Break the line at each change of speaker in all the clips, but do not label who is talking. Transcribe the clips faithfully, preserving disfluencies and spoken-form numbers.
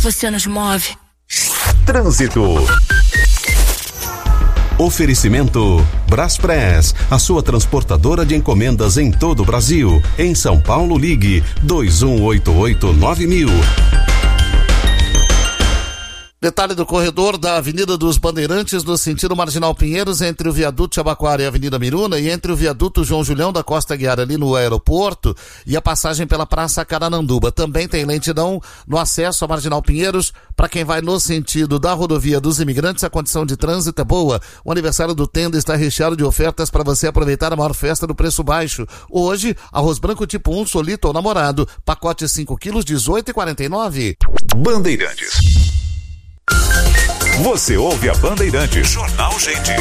Você nos move.
Trânsito. Oferecimento Braspress, a sua transportadora de encomendas em todo o Brasil. Em São Paulo, ligue dois um oito oito nove mil.
Detalhe do corredor da Avenida dos Bandeirantes no sentido Marginal Pinheiros, entre o viaduto Jabaquara e a Avenida Miruna, e entre o viaduto João Julião da Costa Guiar ali no aeroporto e a passagem pela Praça Carananduba. Também tem lentidão no acesso à Marginal Pinheiros para quem vai no sentido da rodovia dos imigrantes. A condição de trânsito é boa. O aniversário do Tenda está recheado de ofertas para você aproveitar a maior festa do preço baixo. Hoje, arroz branco tipo um, solito ou namorado, pacote cinco quilos, dezoito e quarenta e nove.
Bandeirantes. Você ouve a Bandeirantes. Jornal Gente.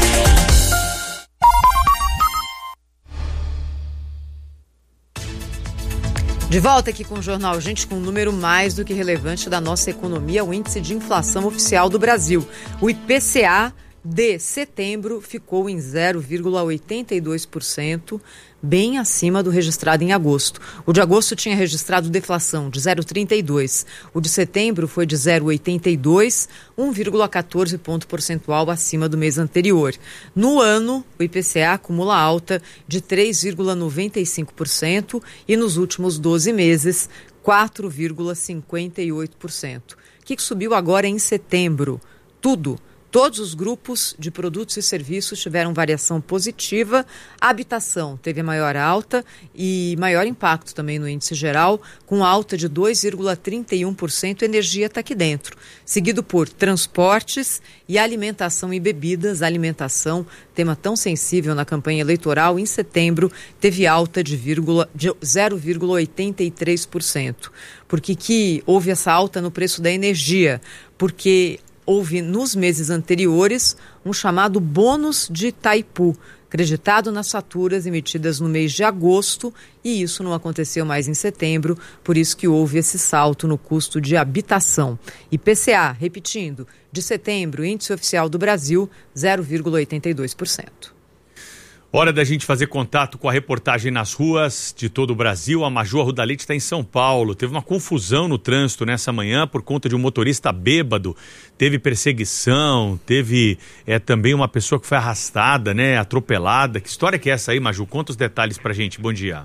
De volta aqui com o Jornal Gente, com um número mais do que relevante da nossa economia, o índice de inflação oficial do Brasil. O I P C A de setembro ficou em zero vírgula oitenta e dois por cento, bem acima do registrado em agosto. O de agosto tinha registrado deflação de zero vírgula trinta e dois. O de setembro foi de zero vírgula oitenta e dois, um vírgula quatorze ponto percentual acima do mês anterior. No ano, o I P C A acumula alta de três vírgula noventa e cinco por cento e nos últimos doze meses, quatro vírgula cinquenta e oito por cento. O que subiu agora em setembro? Tudo. Todos os grupos de produtos e serviços tiveram variação positiva. A habitação teve a maior alta e maior impacto também no índice geral, com alta de dois vírgula trinta e um por cento. Energia está aqui dentro, seguido por transportes e alimentação e bebidas. A alimentação, tema tão sensível na campanha eleitoral, em setembro teve alta de, vírgula, de zero vírgula oitenta e três por cento. Por que que houve essa alta no preço da energia? Porque houve nos meses anteriores um chamado bônus de Itaipu, acreditado nas faturas emitidas no mês de agosto, e isso não aconteceu mais em setembro, por isso que houve esse salto no custo de habitação. I P C A, repetindo, de setembro, índice oficial do Brasil, zero vírgula oitenta e dois por cento.
Hora da gente fazer contato com a reportagem nas ruas de todo o Brasil. A Major Rudalite está em São Paulo. Teve uma confusão no trânsito nessa manhã por conta de um motorista bêbado. Teve perseguição, teve é, também uma pessoa que foi arrastada, né, atropelada. Que história que é essa aí, Maju? Conta os detalhes pra gente. Bom dia.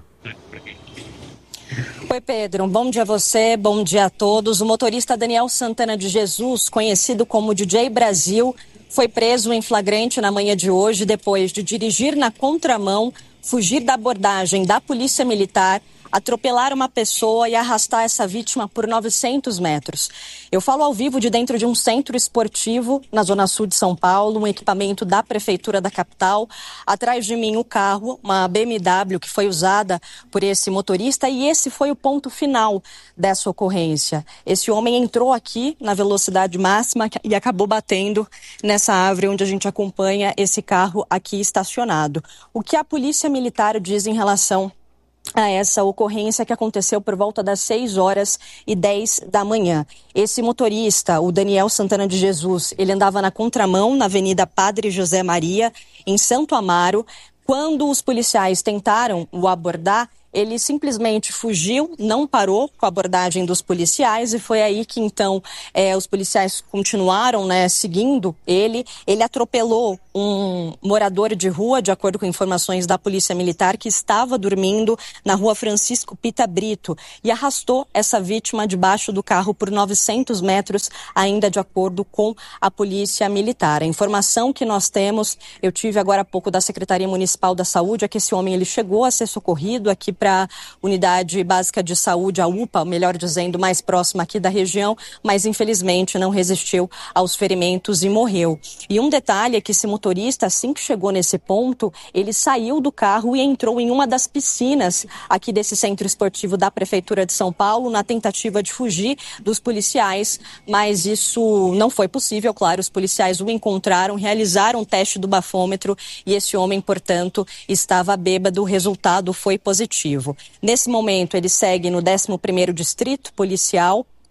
Oi, Pedro. Bom dia a você, bom dia a todos. O motorista Daniel Santana de Jesus, conhecido como D J Brasil, foi preso em flagrante na manhã de hoje depois de dirigir na contramão, fugir da abordagem da Polícia Militar, atropelar uma pessoa e arrastar essa vítima por novecentos metros. Eu falo ao vivo de dentro de um centro esportivo na Zona Sul de São Paulo, um equipamento da Prefeitura da capital. Atrás de mim o carro, uma B M W que foi usada por esse motorista, e esse foi o ponto final dessa ocorrência. Esse homem entrou aqui na velocidade máxima e acabou batendo nessa árvore onde a gente acompanha esse carro aqui estacionado. O que a Polícia Militar diz em relação a essa ocorrência que aconteceu por volta das seis horas e dez da manhã. Esse motorista, o Daniel Santana de Jesus, ele andava na contramão na Avenida Padre José Maria, em Santo Amaro. Quando os policiais tentaram o abordar, ele simplesmente fugiu, não parou com a abordagem dos policiais, e foi aí que então é, os policiais continuaram, né, seguindo ele. Ele atropelou um morador de rua, de acordo com informações da Polícia Militar, que estava dormindo na rua Francisco Pita Brito, e arrastou essa vítima debaixo do carro por novecentos metros, ainda de acordo com a Polícia Militar. A informação que nós temos, eu tive agora há pouco da Secretaria Municipal da Saúde, é que esse homem ele chegou a ser socorrido aqui para a Unidade Básica de Saúde, a U P A, melhor dizendo, mais próxima aqui da região, mas infelizmente não resistiu aos ferimentos e morreu. E um detalhe é que esse motorista, assim que chegou nesse ponto, ele saiu do carro e entrou em uma das piscinas aqui desse centro esportivo da Prefeitura de São Paulo, na tentativa de fugir dos policiais, mas isso não foi possível. Claro, os policiais o encontraram, realizaram um teste do bafômetro e esse homem, portanto, estava bêbado. O resultado foi positivo. Nesse momento, ele segue no décimo primeiro Distrito Policial,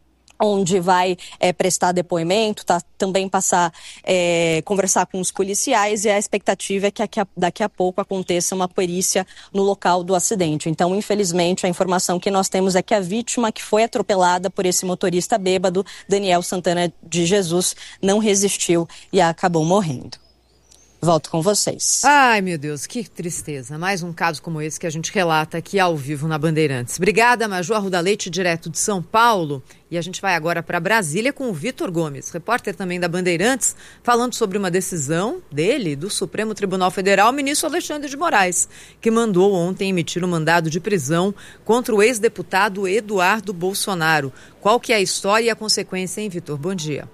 onde vai é, prestar depoimento, tá, também passar, é, conversar com os policiais, e a expectativa é que daqui a, daqui a pouco aconteça uma perícia no local do acidente. Então, infelizmente, a informação que nós temos é que a vítima que foi atropelada por esse motorista bêbado, Daniel Santana de Jesus, não resistiu e acabou morrendo. Volto com vocês.
Ai, meu Deus, que tristeza. Mais um caso como esse que a gente relata aqui ao vivo na Bandeirantes. Obrigada, Major Arruda Leite, direto de São Paulo. E a gente vai agora para Brasília com o Vitor Gomes, repórter também da Bandeirantes, falando sobre uma decisão dele, do Supremo Tribunal Federal, o ministro Alexandre de Moraes, que mandou ontem emitir um mandado de prisão contra o ex-deputado Eduardo Bolsonaro. Qual que é a história e a consequência, hein, Vitor? Bom dia.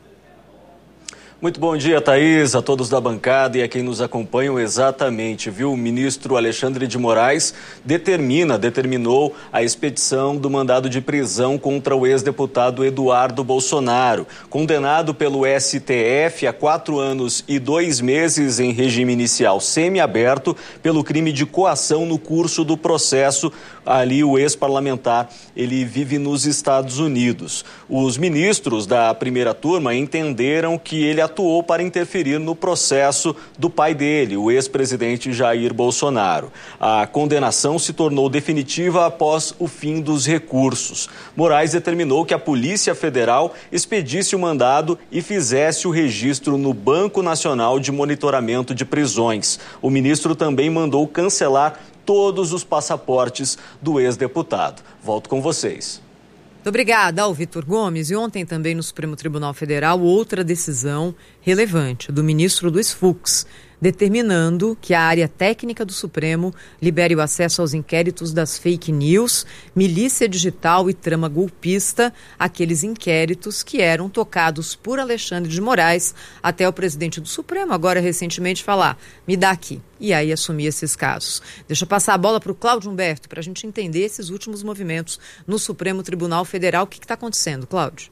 Muito bom dia, Thaís, a todos da bancada e a quem nos acompanham. Exatamente, viu? O ministro Alexandre de Moraes determina, determinou a expedição do mandado de prisão contra o ex-deputado Eduardo Bolsonaro, condenado pelo S T F a quatro anos e dois meses em regime inicial semiaberto pelo crime de coação no curso do processo. Ali o ex-parlamentar, ele vive nos Estados Unidos. Os ministros da primeira turma entenderam que ele atuou para interferir no processo do pai dele, o ex-presidente Jair Bolsonaro. A condenação se tornou definitiva após o fim dos recursos. Moraes determinou que a Polícia Federal expedisse o mandado e fizesse o registro no Banco Nacional de Monitoramento de Prisões. O ministro também mandou cancelar todos os passaportes do ex-deputado. Volto com vocês.
Muito obrigada ao Vitor Gomes. E ontem também no Supremo Tribunal Federal, outra decisão relevante do ministro Luiz Fux, determinando que a área técnica do Supremo libere o acesso aos inquéritos das fake news, milícia digital e trama golpista, aqueles inquéritos que eram tocados por Alexandre de Moraes até o presidente do Supremo, agora recentemente, falar, me dá aqui, e aí assumir esses casos. Deixa eu passar a bola para o Cláudio Humberto, para a gente entender esses últimos movimentos no Supremo Tribunal Federal. O que está acontecendo, Cláudio?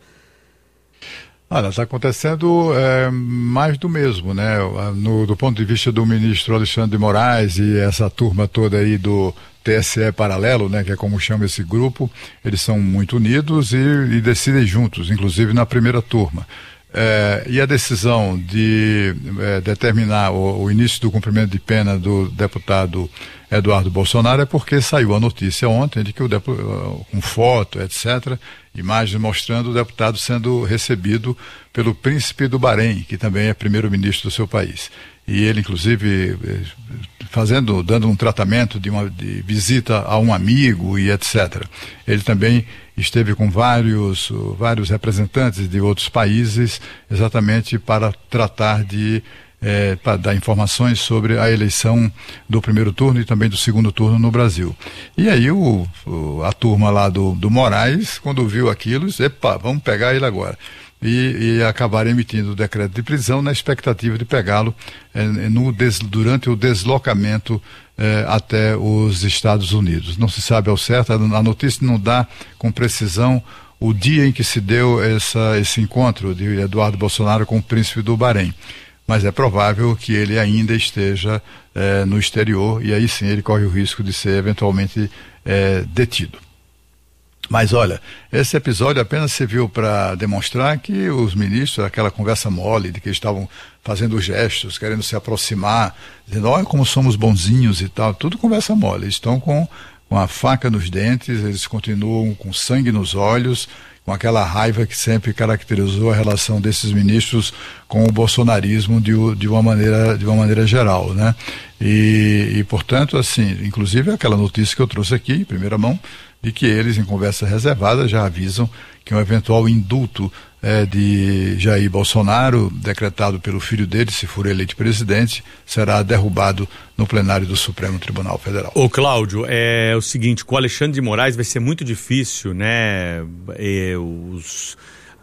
Olha, está acontecendo é, mais do mesmo, né? No, do ponto de vista do ministro Alexandre de Moraes e essa turma toda aí do T S E paralelo, né? Que é como chama esse grupo, eles são muito unidos e, e decidem juntos, inclusive na primeira turma. É, e a decisão de é, determinar o, o início do cumprimento de pena do deputado Eduardo Bolsonaro é porque saiu a notícia ontem de que o deputado, com foto, etcétera, imagens mostrando o deputado sendo recebido pelo príncipe do Bahrein, que também é primeiro-ministro do seu país. E ele, inclusive, fazendo, dando um tratamento de uma de visita a um amigo e etcétera. Ele também esteve com vários, vários representantes de outros países, exatamente para tratar de É, para dar informações sobre a eleição do primeiro turno e também do segundo turno no Brasil. E aí o, o, a turma lá do, do Moraes, quando viu aquilo, disse, epa, vamos pegar ele agora. E, e acabaram emitindo o decreto de prisão na expectativa de pegá-lo é, no des, durante o deslocamento é, até os Estados Unidos. Não se sabe ao certo, a, a notícia não dá com precisão o dia em que se deu essa, esse encontro de Eduardo Bolsonaro com o príncipe do Bahrein. Mas é provável que ele ainda esteja eh, no exterior e aí sim ele corre o risco de ser eventualmente eh, detido. Mas olha, esse episódio apenas serviu para demonstrar que os ministros, aquela conversa mole de que eles estavam fazendo gestos, querendo se aproximar, dizendo, olha como somos bonzinhos e tal, tudo conversa mole. Eles estão com, com a faca nos dentes, eles continuam com sangue nos olhos, com aquela raiva que sempre caracterizou a relação desses ministros com o bolsonarismo de, de, uma, maneira, de uma maneira geral, né? E, e, portanto, assim, inclusive aquela notícia que eu trouxe aqui, em primeira mão, de que eles, em conversa reservada, já avisam que um eventual indulto é, de Jair Bolsonaro, decretado pelo filho dele, se for eleito presidente, será derrubado no plenário do Supremo Tribunal Federal.
Ô Cláudio, é o seguinte, com o Alexandre de Moraes vai ser muito difícil, né, é, os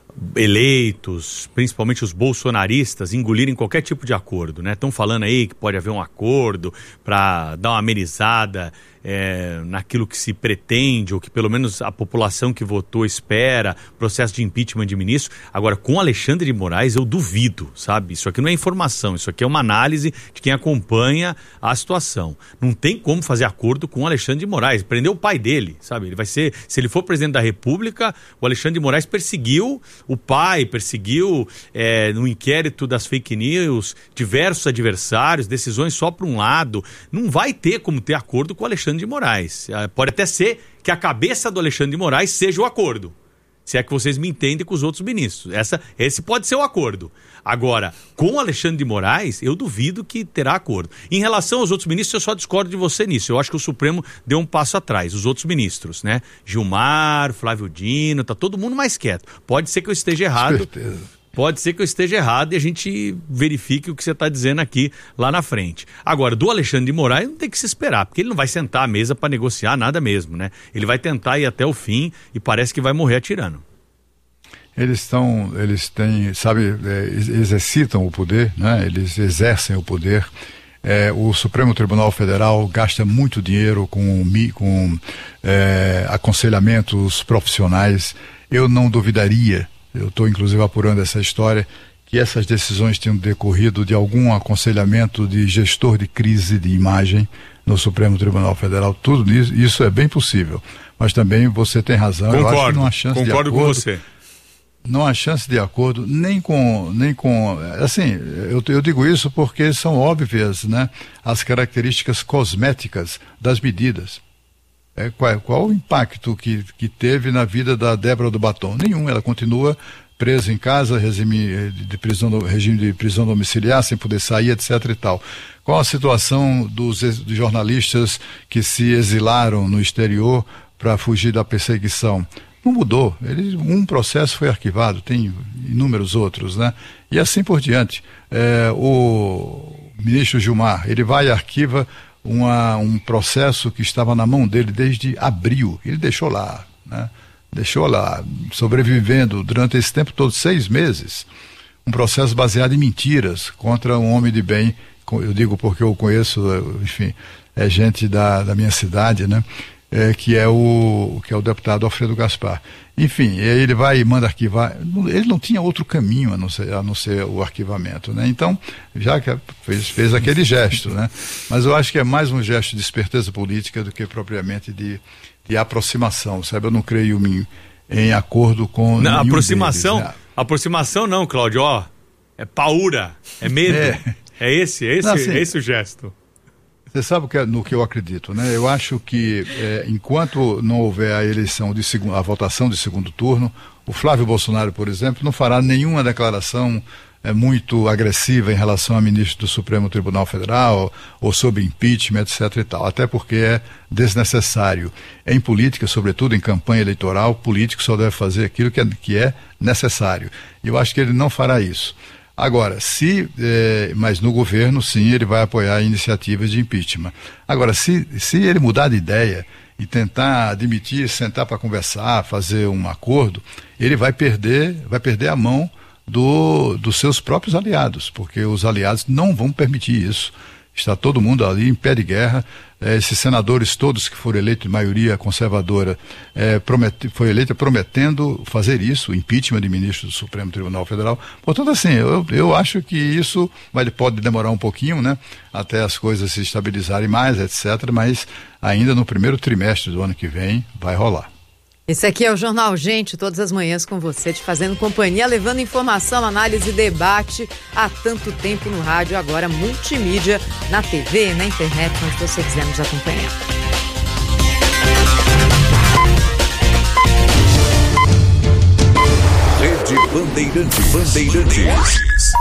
eleitos, principalmente os bolsonaristas, engolirem qualquer tipo de acordo, né? Estão falando aí que pode haver um acordo para dar uma amenizada é, naquilo que se pretende, ou que pelo menos a população que votou espera, processo de impeachment de ministro. Agora, com Alexandre de Moraes, eu duvido, sabe? Isso aqui não é informação, isso aqui é uma análise de quem acompanha a situação. Não tem como fazer acordo com o Alexandre de Moraes, prendeu o pai dele, sabe? Ele vai ser, se ele for presidente da República, o Alexandre de Moraes perseguiu o pai, perseguiu é, no inquérito das fake news, diversos adversários, decisões só para um lado. Não vai ter como ter acordo com o Alexandre de Moraes. Pode até ser que a cabeça do Alexandre de Moraes seja o acordo. Se é que vocês me entendem com os outros ministros. Essa, esse pode ser o acordo. Agora, com o Alexandre de Moraes, eu duvido que terá acordo. Em relação aos outros ministros, eu só discordo de você nisso. Eu acho que o Supremo deu um passo atrás. Os outros ministros, né? Gilmar, Flávio Dino, tá todo mundo mais quieto. Pode ser que eu esteja errado.
Certeza.
Pode ser que eu esteja errado e a gente verifique o que você está dizendo aqui lá na frente. Agora, do Alexandre de Moraes não tem que se esperar, porque ele não vai sentar à mesa para negociar nada mesmo, né? Ele vai tentar ir até o fim e parece que vai morrer atirando.
Eles estão, eles têm, sabe, é, exercitam o poder, né? Eles exercem o poder. É, o Supremo Tribunal Federal gasta muito dinheiro com, com é, aconselhamentos profissionais. Eu não duvidaria, eu estou inclusive apurando essa história, que essas decisões tenham decorrido de algum aconselhamento de gestor de crise de imagem no Supremo Tribunal Federal. Tudo isso, isso é bem possível. Mas também você tem razão.
Concordo,
eu acho que não há chance
concordo
de acordo,
com você.
Não há chance de acordo nem com, nem com, assim, eu, eu digo isso porque são óbvias, né, as características cosméticas das medidas. É, qual, qual o impacto que, que teve na vida da Débora do Batom? Nenhum, ela continua presa em casa, regime de prisão, regime de prisão domiciliar, sem poder sair, etc e tal. Qual a situação dos, dos jornalistas que se exilaram no exterior para fugir da perseguição? Não mudou. Ele, um processo foi arquivado, tem inúmeros outros, né? E assim por diante. É, o ministro Gilmar, ele vai e arquiva uma, um processo que estava na mão dele desde abril. Ele deixou lá, né? Deixou lá, sobrevivendo durante esse tempo todo, seis meses, um processo baseado em mentiras contra um homem de bem. Eu digo porque eu conheço, enfim, é gente da, da minha cidade, né? É, que, é o, que é o deputado Alfredo Gaspar. Enfim, ele vai e manda arquivar. Ele não tinha outro caminho a não ser, a não ser o arquivamento, né? Então, já que fez, fez aquele gesto, né? Mas eu acho que é mais um gesto de esperteza política do que propriamente de, de aproximação, sabe? Eu não creio em, em acordo com
não,
nenhum
aproximação,
deles, né?
Aproximação não, Cláudio, ó, é paura, é medo. É, é esse, é esse, não, assim, é esse o gesto.
Você sabe que, no que eu acredito, né? Eu acho que é, enquanto não houver a eleição de segundo, a votação de segundo turno, o Flávio Bolsonaro, por exemplo, não fará nenhuma declaração é, muito agressiva em relação a ministro do Supremo Tribunal Federal ou sobre impeachment, etc e tal, até porque é desnecessário. Em política, sobretudo em campanha eleitoral, político só deve fazer aquilo que é, que é necessário. E eu acho que ele não fará isso. Agora, se, eh, mas no governo, sim, ele vai apoiar iniciativas de impeachment. Agora, se, se ele mudar de ideia e tentar admitir, sentar para conversar, fazer um acordo, ele vai perder, vai perder a mão do, dos seus próprios aliados, porque os aliados não vão permitir isso. Está todo mundo ali em pé de guerra. Eh, esses senadores todos que foram eleitos de maioria conservadora eh, promete, foi eleita prometendo fazer isso, impeachment de ministro do Supremo Tribunal Federal. Portanto, assim, eu, eu acho que isso vai, pode demorar um pouquinho, né, até as coisas se estabilizarem mais, etcétera, mas ainda no primeiro trimestre do ano que vem vai rolar.
Esse aqui é o Jornal Gente, todas as manhãs com você, te fazendo companhia, levando informação, análise e debate há tanto tempo no rádio, agora multimídia, na T V, na internet, onde você quiser nos acompanhar.
Rede Bandeirantes. Bandeirantes.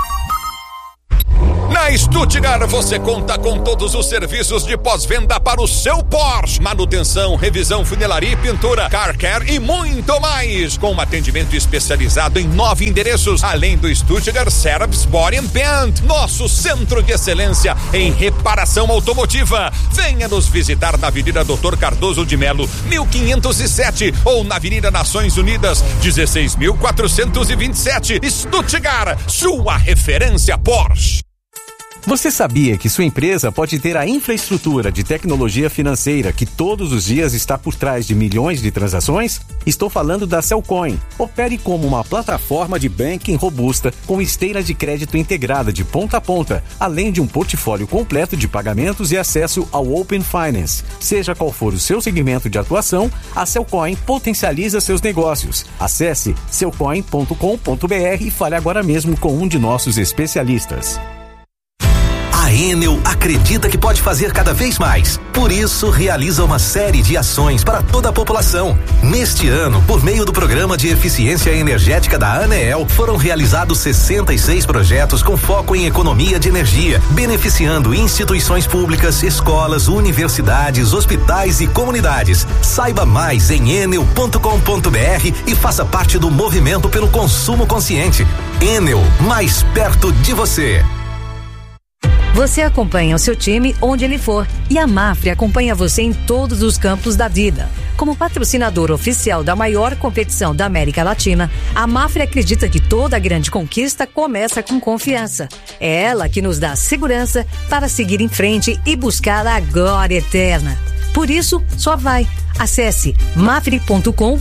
Na Stuttgart você conta com todos os serviços de pós-venda para o seu Porsche. Manutenção, revisão, funilaria e pintura, car care e muito mais. Com um atendimento especializado em nove endereços, além do Stuttgart Service Body and Paint, nosso centro de excelência em reparação automotiva. Venha nos visitar na Avenida doutor Cardoso de Melo, mil quinhentos e sete, ou na Avenida Nações Unidas, dezesseis mil quatrocentos e vinte e sete. Stuttgart, sua referência Porsche.
Você sabia que sua empresa pode ter a infraestrutura de tecnologia financeira que todos os dias está por trás de milhões de transações? Estou falando da Cellcoin. Opere como uma plataforma de banking robusta com esteira de crédito integrada de ponta a ponta, além de um portfólio completo de pagamentos e acesso ao Open Finance. Seja qual for o seu segmento de atuação, a Cellcoin potencializa seus negócios. Acesse cellcoin ponto com ponto b r e fale agora mesmo com um de nossos especialistas.
A Enel acredita que pode fazer cada vez mais. Por isso, realiza uma série de ações para toda a população. Neste ano, por meio do Programa de Eficiência Energética da ANEEL, foram realizados sessenta e seis projetos com foco em economia de energia, beneficiando instituições públicas, escolas, universidades, hospitais e comunidades. Saiba mais em enel ponto com ponto b r e faça parte do movimento pelo consumo consciente. Enel, mais perto de você.
Você acompanha o seu time onde ele for e a Mafre acompanha você em todos os campos da vida. Como patrocinador oficial da maior competição da América Latina, a Mafre acredita que toda grande conquista começa com confiança. É ela que nos dá segurança para seguir em frente e buscar a glória eterna. Por isso, só vai. Acesse mafre ponto com.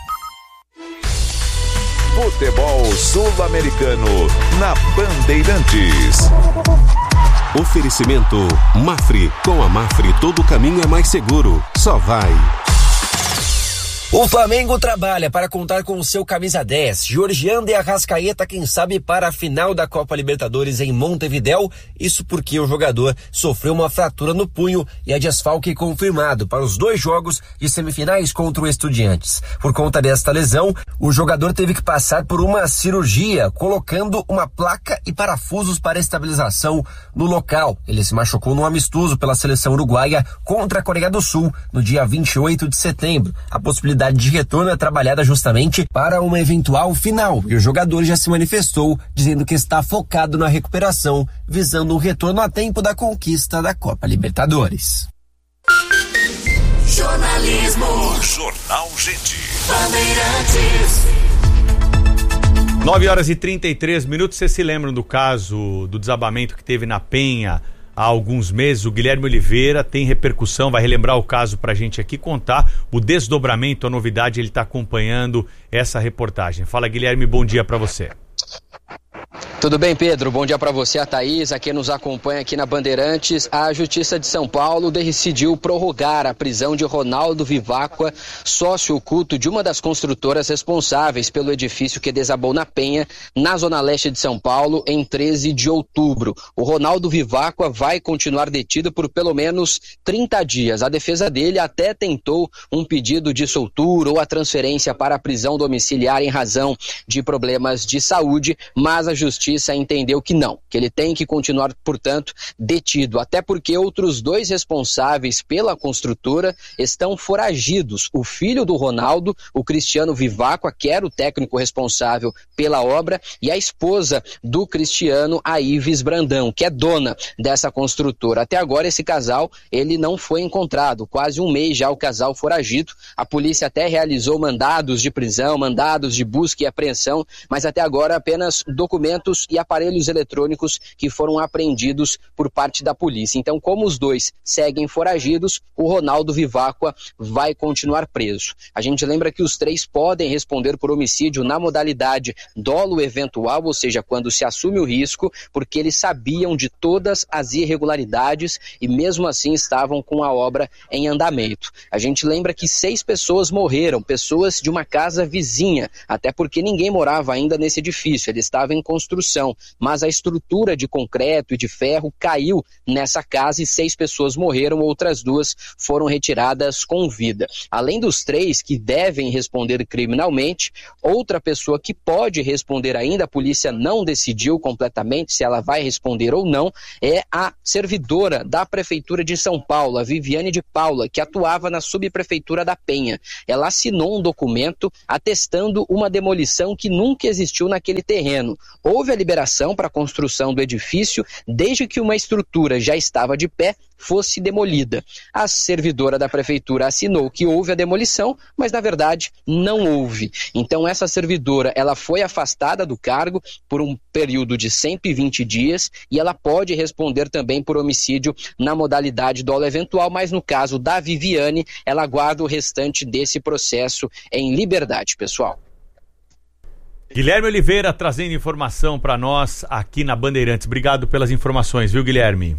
Futebol Sul-Americano na Bandeirantes.
Oferecimento Mafre. Com a Mafre todo caminho é mais seguro. Só vai.
O Flamengo trabalha para contar com o seu camisa dez, Georgiano de Arrascaeta, quem sabe para a final da Copa Libertadores em Montevidéu, isso porque o jogador sofreu uma fratura no punho e é desfalque confirmado para os dois jogos de semifinais contra o Estudiantes. Por conta desta lesão, o jogador teve que passar por uma cirurgia, colocando uma placa e parafusos para estabilização no local. Ele se machucou num amistoso pela seleção uruguaia contra a Coreia do Sul, no dia vinte e oito de setembro. A possibilidade de retorno é trabalhada justamente para uma eventual final, e o jogador já se manifestou dizendo que está focado na recuperação, visando o retorno a tempo da conquista da Copa Libertadores.
Jornalismo. Jornal Gente.
Bandeirantes. nove horas e trinta e três minutos. Vocês se lembram do caso do desabamento que teve na Penha há alguns meses? O Guilherme Oliveira tem repercussão, vai relembrar o caso pra gente aqui, contar o desdobramento, a novidade, ele tá acompanhando essa reportagem. Fala, Guilherme, bom dia pra você.
Tudo bem, Pedro? Bom dia para você, a Thaís, a quem nos acompanha aqui na Bandeirantes. A Justiça de São Paulo decidiu prorrogar a prisão de Ronaldo Viváqua, sócio oculto de uma das construtoras responsáveis pelo edifício que desabou na Penha, na zona leste de São Paulo, em treze de outubro. O Ronaldo Viváqua vai continuar detido por pelo menos trinta dias. A defesa dele até tentou um pedido de soltura ou a transferência para a prisão domiciliar em razão de problemas de saúde, mas a Justiça entendeu que não, que ele tem que continuar, portanto, detido, até porque outros dois responsáveis pela construtora estão foragidos. O filho do Ronaldo, o Cristiano Viváqua, que era o técnico responsável pela obra, e a esposa do Cristiano, a Ives Brandão, que é dona dessa construtora. Até agora esse casal, ele não foi encontrado, quase um mês já o casal foragido. A polícia até realizou mandados de prisão, mandados de busca e apreensão, mas até agora apenas documentos e aparelhos eletrônicos que foram apreendidos por parte da polícia. Então, como os dois seguem foragidos, o Ronaldo Viváqua vai continuar preso. A gente lembra que os três podem responder por homicídio na modalidade dolo eventual, ou seja, quando se assume o risco, porque eles sabiam de todas as irregularidades e mesmo assim estavam com a obra em andamento. A gente lembra que seis pessoas morreram, pessoas de uma casa vizinha, até porque ninguém morava ainda nesse edifício, ele estava em construção, mas a estrutura de concreto e de ferro caiu nessa casa e seis pessoas morreram, outras duas foram retiradas com vida. Além dos três que devem responder criminalmente, outra pessoa que pode responder ainda, a polícia não decidiu completamente se ela vai responder ou não, é a servidora da Prefeitura de São Paulo, a Viviane de Paula, que atuava na subprefeitura da Penha. Ela assinou um documento atestando uma demolição que nunca existiu naquele terreno. Houve liberação para a construção do edifício, desde que uma estrutura já estava de pé fosse demolida. A servidora da prefeitura assinou que houve a demolição, mas na verdade não houve. Então essa servidora, ela foi afastada do cargo por um período de cento e vinte dias e ela pode responder também por homicídio na modalidade dolo eventual, mas no caso da Viviane, ela aguarda o restante desse processo em liberdade, pessoal.
Guilherme Oliveira trazendo informação para nós aqui na Bandeirantes. Obrigado pelas informações, viu, Guilherme?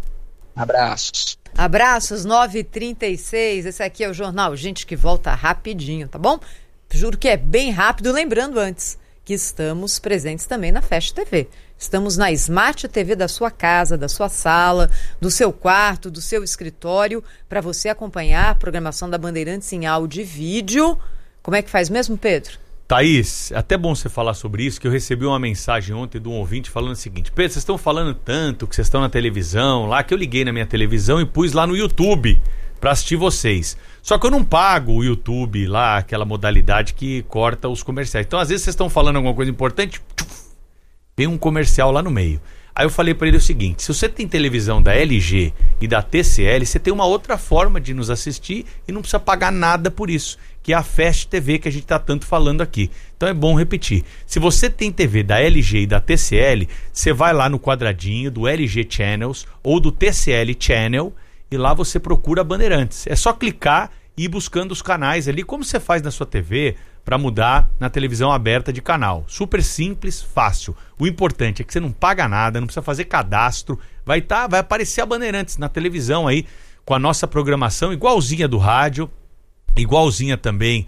Abraços.
Abraços, nove e trinta e seis. Esse aqui é o Jornal Gente, que volta rapidinho, tá bom? Juro que é bem rápido. Lembrando antes que estamos presentes também na Fast T V. Estamos na Smart T V da sua casa, da sua sala, do seu quarto, do seu escritório, para você acompanhar a programação da Bandeirantes em áudio e vídeo. Como é que faz mesmo, Pedro?
Thaís, é até bom você falar sobre isso, que eu recebi uma mensagem ontem de um ouvinte falando o seguinte: Pedro, vocês estão falando tanto que vocês estão na televisão, lá que eu liguei na minha televisão e pus lá no YouTube para assistir vocês. Só que eu não pago o YouTube lá, aquela modalidade que corta os comerciais. Então, às vezes, vocês estão falando alguma coisa importante, tem um comercial lá no meio. Aí eu falei para ele o seguinte: se você tem televisão da L G e da T C L, você tem uma outra forma de nos assistir e não precisa pagar nada por isso, que é a Fast T V que a gente está tanto falando aqui. Então é bom repetir. Se você tem T V da L G e da T C L, você vai lá no quadradinho do L G Channels ou do T C L Channel e lá você procura Bandeirantes. É só clicar e ir buscando os canais ali, como você faz na sua T V para mudar na televisão aberta de canal. Super simples, fácil. O importante é que você não paga nada, não precisa fazer cadastro. Vai, tá, vai aparecer a Bandeirantes na televisão aí com a nossa programação igualzinha do rádio, igualzinha também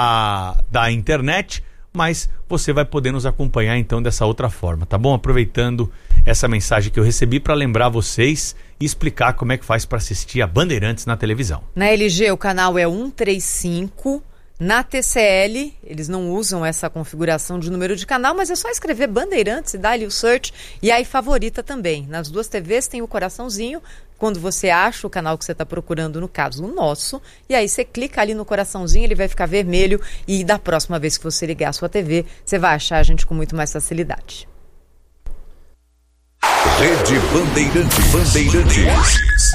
a da internet, mas você vai poder nos acompanhar então dessa outra forma, tá bom? Aproveitando essa mensagem que eu recebi para lembrar vocês e explicar como é que faz para assistir a Bandeirantes na televisão.
Na L G o canal é cento e trinta e cinco, na T C L eles não usam essa configuração de número de canal, mas é só escrever Bandeirantes e dar ali o search e aí favorita também. Nas duas T Vs tem o coraçãozinho, quando você acha o canal que você está procurando, no caso o nosso, e aí você clica ali no coraçãozinho, ele vai ficar vermelho e da próxima vez que você ligar a sua T V, você vai achar a gente com muito mais facilidade.
Rede Bandeirantes. Bandeirantes.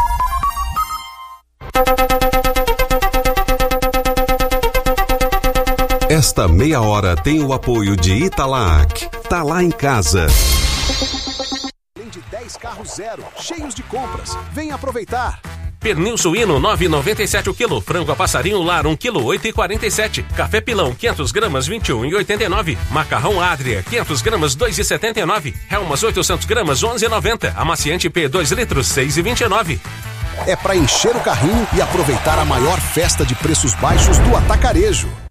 Esta meia hora tem o apoio de Italac. Tá lá em casa.
Além de dez carros zero, cheios de compras. Vem aproveitar.
Pernil suíno nove reais e noventa e sete centavos o quilo. Frango a passarinho lar um quilo oito reais e quarenta e sete centavos. Café pilão quinhentas gramas vinte e um reais e oitenta e nove centavos. Macarrão Adria quinhentas gramas dois reais e setenta e nove centavos. Helmas oitocentas gramas onze reais e noventa centavos. Amaciante P dois litros seis reais e vinte e nove centavos.
É para encher o carrinho e aproveitar a maior festa de preços baixos do atacarejo.